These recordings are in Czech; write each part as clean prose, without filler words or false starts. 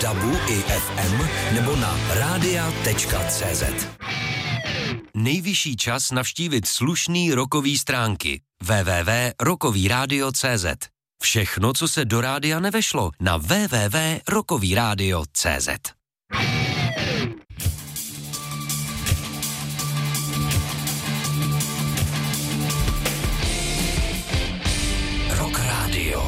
DABu i FM nebo na radia.cz. Nejvyšší čas navštívit slušný rockový stránky www.rockovyradio.cz. Všechno, co se do rádia nevešlo, na www.rockovyradio.cz. Rock Radio.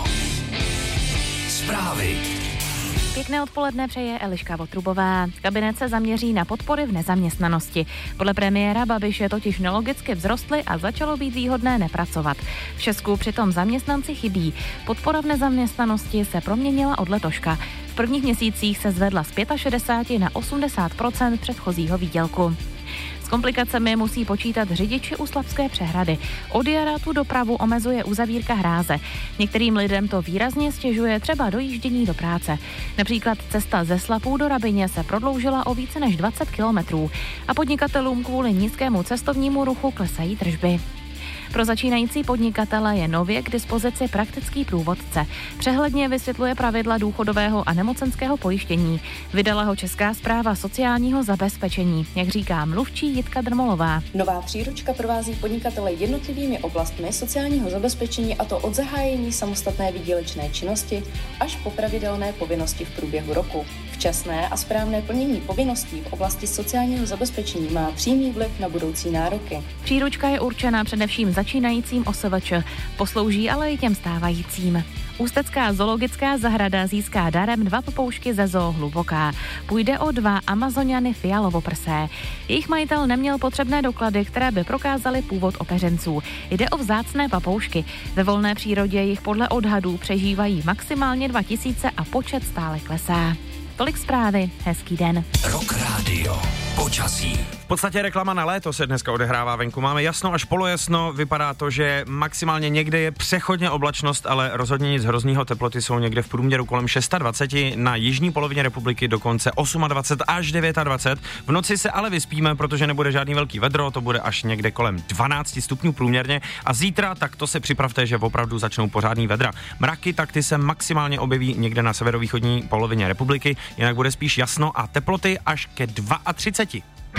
Zprávy. Pěkné odpoledne přeje Eliška Votrubová. Kabinet se zaměří na podpory v nezaměstnanosti. Podle premiéra Babiše totiž nelogicky vzrostly a začalo být výhodné nepracovat. V Česku přitom zaměstnanci chybí. Podpora v nezaměstnanosti se proměnila od letoška. V prvních měsících se zvedla z 65 na 80% předchozího výdělku. S komplikacemi musí počítat řidiči u Slapské přehrady. Od jara tu dopravu omezuje uzavírka hráze. Některým lidem to výrazně stěžuje třeba dojíždění do práce. Například cesta ze Slapů do Rabyně se prodloužila o více než 20 kilometrů a podnikatelům kvůli nízkému cestovnímu ruchu klesají tržby. Pro začínající podnikatele je nově k dispozici praktický průvodce. Přehledně vysvětluje pravidla důchodového a nemocenského pojištění. Vydala ho Česká správa sociálního zabezpečení, jak říká mluvčí Jitka Drmolová. Nová příručka provází podnikatele jednotlivými oblastmi sociálního zabezpečení, a to od zahájení samostatné výdělečné činnosti až po pravidelné povinnosti v průběhu roku. Včasné a správné plnění povinností v oblasti sociálního zabezpečení má přímý vliv na budoucí nároky. Příručka je určena především začínajícím OSVČ, poslouží ale i těm stávajícím. Ústecká zoologická zahrada získá darem 2 papoušky ze zoo Hluboká. Půjde o 2 amazoniany fialovoprsé. Jejich majitel neměl potřebné doklady, které by prokázaly původ opeřenců. Jde o vzácné papoušky. Ve volné přírodě jich podle odhadů přežívají maximálně 2000 a počet stále klesá. Tolik zprávy, hezký den. Rock Radio. Počasí. V podstatě reklama na léto se dneska odehrává venku. Máme jasno až polojasno, vypadá to, že maximálně někde je přechodně oblačnost, ale rozhodně nic hroznýho. Teploty jsou někde v průměru kolem 26, na jižní polovině republiky dokonce 28 až 29. V noci se ale vyspíme, protože nebude žádný velký vedro, to bude až někde kolem 12 stupňů průměrně. A zítra tak to se připravte, že opravdu začnou pořádný vedra. Mraky tak ty se maximálně objeví někde na severovýchodní polovině republiky, jinak bude spíš jasno a teploty až ke 32.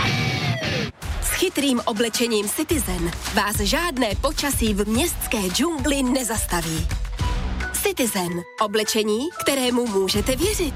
S chytrým oblečením Citizen vás žádné počasí v městské džungli nezastaví. Citizen. Oblečení, kterému můžete věřit.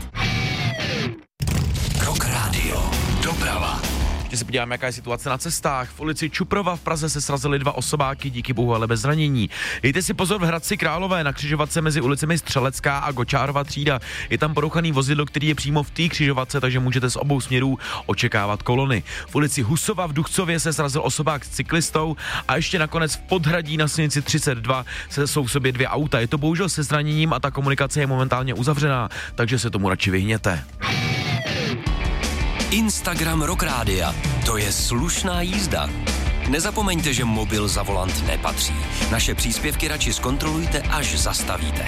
Rock Radio. Doprava. Ještě se podíváme, jaká je situace na cestách. V ulici Čuprova v Praze se srazily 2 osobáky, díky bohu ale bez zranění. Dejte si pozor v Hradci Králové na křižovatce mezi ulicemi Střelecká a Gočárova třída. Je tam porouchaný vozidlo, který je přímo v té křižovatce, takže můžete z obou směrů očekávat kolony. V ulici Husova v Duchcově se srazil osobák s cyklistou a ještě nakonec v Podhradí na silnici 32 jsou v sobě 2 auta. Je to bohužel se zraněním a ta komunikace je momentálně uzavřená, takže se tomu radši vyhněte. Instagram Rock Rádia. To je slušná jízda. Nezapomeňte, že mobil za volant nepatří. Naše příspěvky radši zkontrolujte, až zastavíte.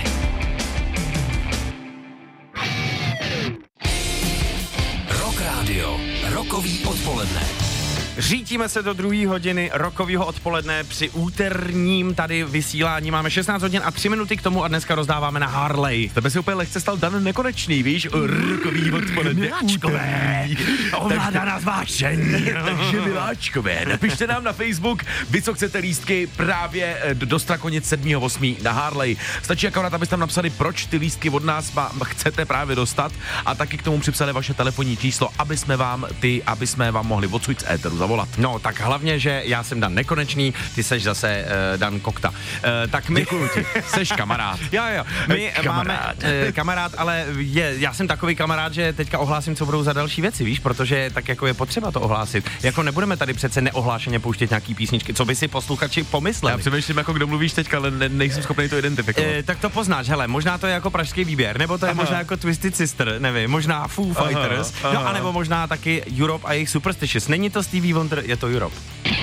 Rock Radio. Rockový odpoledne. Řítíme se do 2. hodiny rokového odpoledne při úterním tady vysílání. Máme 16 hodin a 3 minuty k tomu a dneska rozdáváme na Harley. Tebe si úplně lehce stal Dan Nekonečný, víš? Rokový odpoledne. Ovládá nás vášeň. Takže miláčkové, napište nám na Facebook, vy co chcete lístky právě do Strakonic 7.8. na Harley. Stačí akorát, abyste tam napsali, proč ty lístky od nás chcete právě dostat a taky k tomu připsali vaše telefonní číslo, aby jsme vám mohli odsud z éteru zavolat. No, tak hlavně, že já jsem Dan Nekonečný, ty seš zase Dan Kokta. Tak my... Děkuju ti, seš kamarád. Jo. My máme kamarád, ale já jsem takový kamarád, že teďka ohlásím, co budou za další věci, víš, protože tak jako je potřeba to ohlásit. Jako nebudeme tady přece neohlášeně pouštět nějaký písničky, co by si posluchači pomysleli. Já přemýšlím, jako kdo mluvíš teďka, ale nejsem schopný to identifikovat. Tak to poznáš, hele, možná to je jako pražský výběr, nebo to je možná jako Twisted Sister, nevím, možná Foo Fighters, no anebo možná taky Europe a jejich Superstitious. Není to Stevie Wonder, je to Europe.